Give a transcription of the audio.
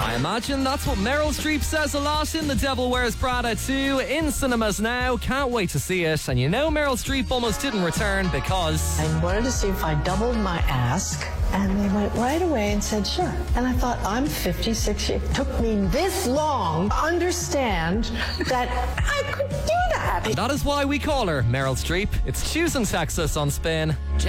I imagine that's what Meryl Streep says a lot in The Devil Wears Prada 2, in cinemas now. Can't wait to see it. And you know Meryl Streep almost didn't return because I wanted to see if I doubled my ask, and they went right away and said, sure. And I thought, I'm 56 years. It took me this long to understand that I could do that. that is why we call her Meryl Streep. It's Choosing Texas on Spin.